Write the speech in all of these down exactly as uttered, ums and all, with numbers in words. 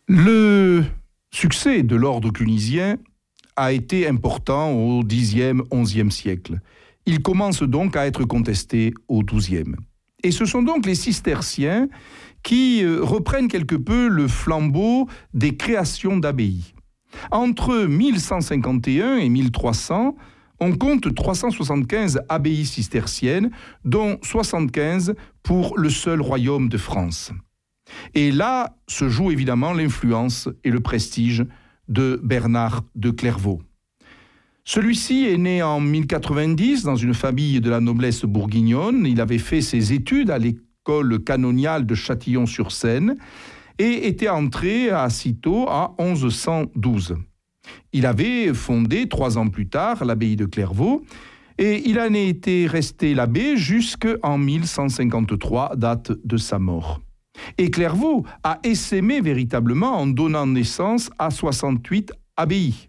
Le succès de l'ordre clunisien a été important au dixième, onzième siècle. Il commence donc à être contesté au douzième. Et ce sont donc les cisterciens qui reprennent quelque peu le flambeau des créations d'abbayes. Entre mille cent cinquante et un et mille trois cents, on compte trois cent soixante-quinze abbayes cisterciennes, dont soixante-quinze pour le seul royaume de France. Et là se joue évidemment l'influence et le prestige de Bernard de Clairvaux. Celui-ci est né en mille quatre-vingt-dix dans une famille de la noblesse bourguignonne. Il avait fait ses études à l'école canoniale de Châtillon-sur-Seine et était entré à Cîteaux à onze cent douze. Il avait fondé trois ans plus tard l'abbaye de Clairvaux et il en a été resté l'abbé jusqu'en mille cent cinquante-trois, date de sa mort. Et Clairvaux a essaimé véritablement en donnant naissance à soixante-huit abbayes.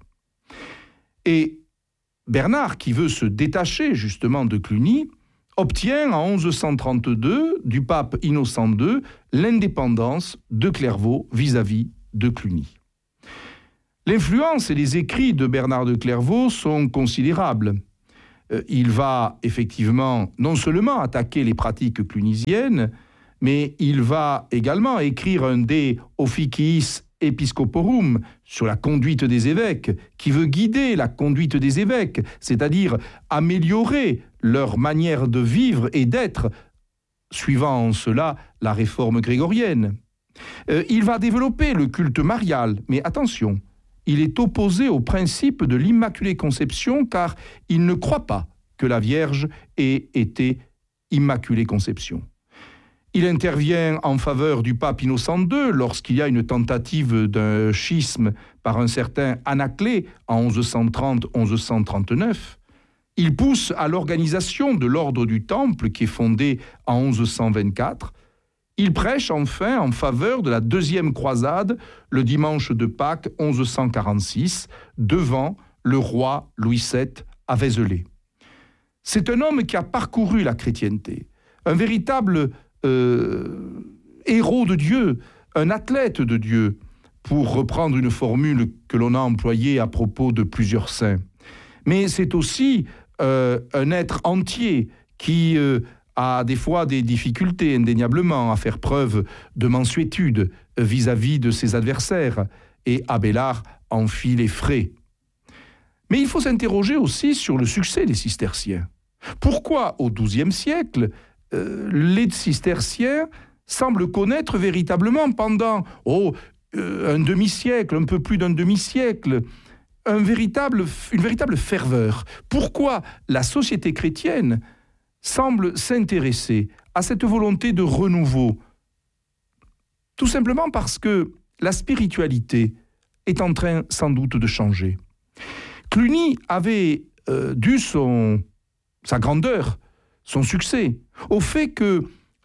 Et Bernard, qui veut se détacher justement de Cluny, obtient en onze cent trente-deux du pape Innocent deux l'indépendance de Clairvaux vis-à-vis de Cluny. L'influence et les écrits de Bernard de Clairvaux sont considérables. Euh, il va effectivement non seulement attaquer les pratiques clunisiennes, mais il va également écrire un De Officiis Episcoporum sur la conduite des évêques, qui veut guider la conduite des évêques, c'est-à-dire améliorer leur manière de vivre et d'être, suivant en cela la réforme grégorienne. Euh, il va développer le culte marial, mais attention, il est opposé au principe de l'Immaculée Conception car il ne croit pas que la Vierge ait été Immaculée Conception. Il intervient en faveur du pape Innocent deux lorsqu'il y a une tentative d'un schisme par un certain Anaclet en onze cent trente à onze cent trente-neuf. Il pousse à l'organisation de l'ordre du Temple qui est fondé en onze cent vingt-quatre. Il prêche enfin en faveur de la deuxième croisade le dimanche de Pâques onze cent quarante-six devant le roi Louis sept à Vézelay. C'est un homme qui a parcouru la chrétienté, un véritable Euh, héros de Dieu, un athlète de Dieu, pour reprendre une formule que l'on a employée à propos de plusieurs saints. Mais c'est aussi euh, un être entier qui euh, a des fois des difficultés indéniablement à faire preuve de mansuétude vis-à-vis de ses adversaires, et Abélard en fit les frais. Mais il faut s'interroger aussi sur le succès des cisterciens. Pourquoi au douzième siècle Euh, les cisterciens semblent connaître véritablement pendant oh, euh, un demi-siècle, un peu plus d'un demi-siècle, un véritable, une véritable ferveur. Pourquoi la société chrétienne semble s'intéresser à cette volonté de renouveau? Tout simplement parce que la spiritualité est en train sans doute de changer. Cluny avait euh, dû son, sa grandeur, son succès, au fait que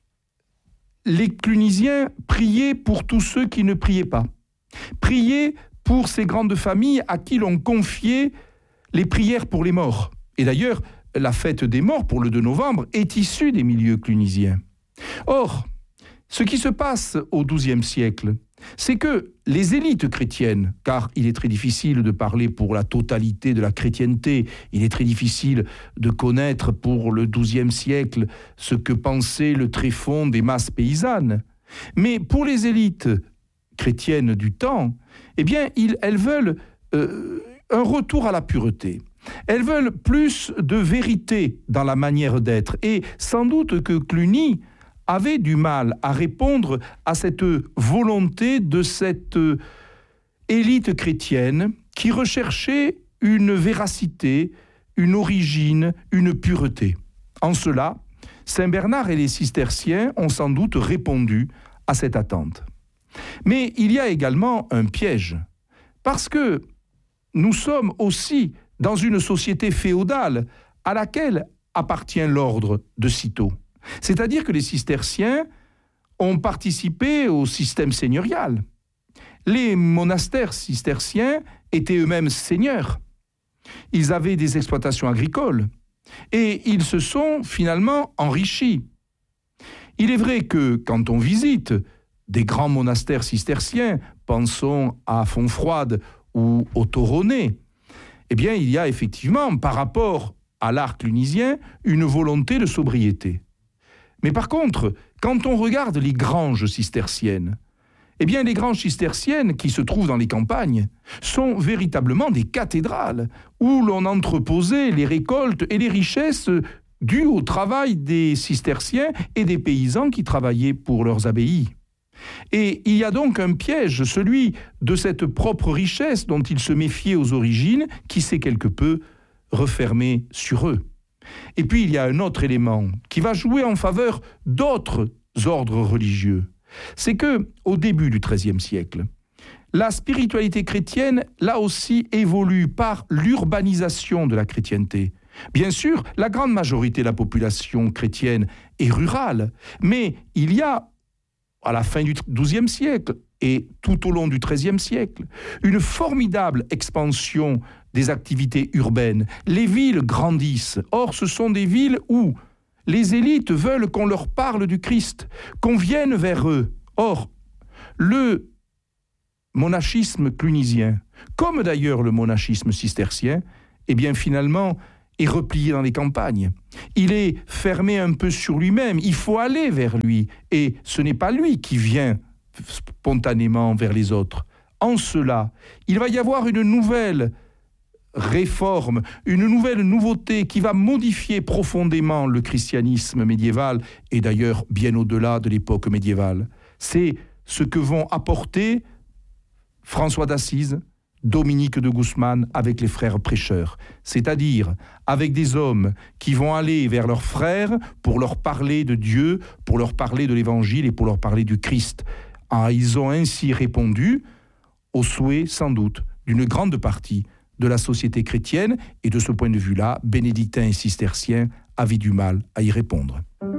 les clunisiens priaient pour tous ceux qui ne priaient pas, priaient pour ces grandes familles à qui l'on confiait les prières pour les morts. Et d'ailleurs, la fête des morts pour le deux novembre est issue des milieux clunisiens. Or, ce qui se passe au douzième siècle, c'est que les élites chrétiennes, car il est très difficile de parler pour la totalité de la chrétienté, il est très difficile de connaître pour le douzième siècle ce que pensait le tréfonds des masses paysannes, mais pour les élites chrétiennes du temps, eh bien, ils, elles veulent euh, un retour à la pureté. Elles veulent plus de vérité dans la manière d'être, et sans doute que Cluny avait du mal à répondre à cette volonté de cette élite chrétienne qui recherchait une véracité, une origine, une pureté. En cela, Saint Bernard et les cisterciens ont sans doute répondu à cette attente. Mais il y a également un piège, parce que nous sommes aussi dans une société féodale à laquelle appartient l'ordre de Cîteaux. C'est-à-dire que les cisterciens ont participé au système seigneurial. Les monastères cisterciens étaient eux-mêmes seigneurs. Ils avaient des exploitations agricoles et ils se sont finalement enrichis. Il est vrai que quand on visite des grands monastères cisterciens, pensons à Fontfroide ou au Toronnet, eh bien, il y a effectivement, par rapport à l'art clunisien, une volonté de sobriété. Mais par contre, quand on regarde les granges cisterciennes, eh bien, les granges cisterciennes qui se trouvent dans les campagnes sont véritablement des cathédrales où l'on entreposait les récoltes et les richesses dues au travail des cisterciens et des paysans qui travaillaient pour leurs abbayes. Et il y a donc un piège, celui de cette propre richesse dont ils se méfiaient aux origines, qui s'est quelque peu refermée sur eux. Et puis il y a un autre élément qui va jouer en faveur d'autres ordres religieux. C'est que, au début du treizième siècle, la spiritualité chrétienne, là aussi, évolue par l'urbanisation de la chrétienté. Bien sûr, la grande majorité de la population chrétienne est rurale, mais il y a, à la fin du douzième siècle et tout au long du treizième siècle, une formidable expansion des activités urbaines. Les villes grandissent. Or, ce sont des villes où les élites veulent qu'on leur parle du Christ, qu'on vienne vers eux. Or, le monachisme clunisien, comme d'ailleurs le monachisme cistercien, eh bien finalement est replié dans les campagnes. Il est fermé un peu sur lui-même, il faut aller vers lui, et ce n'est pas lui qui vient spontanément vers les autres. En cela, il va y avoir une nouvelle réforme, une nouvelle nouveauté qui va modifier profondément le christianisme médiéval, et d'ailleurs bien au-delà de l'époque médiévale. C'est ce que vont apporter François d'Assise, Dominique de Guzman avec les frères prêcheurs, c'est-à-dire avec des hommes qui vont aller vers leurs frères pour leur parler de Dieu, pour leur parler de l'Évangile et pour leur parler du Christ. Ah, ils ont ainsi répondu au souhait, sans doute, d'une grande partie de la société chrétienne, et de ce point de vue-là, bénédictins et cisterciens avaient du mal à y répondre.